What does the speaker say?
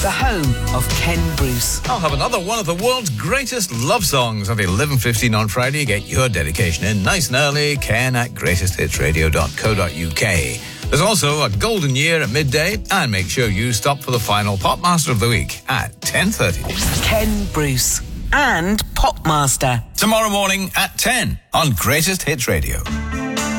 the home of Ken Bruce. I'll have another one of the world's greatest love songs at 11:15 on Friday. Get your dedication in nice and early. Ken at greatesthitsradio.co.uk. There's also a golden year at midday, and make sure you stop for the final Popmaster of the Week at 10:30. Ken Bruce and Popmaster. Tomorrow morning at 10 on Greatest Hits Radio.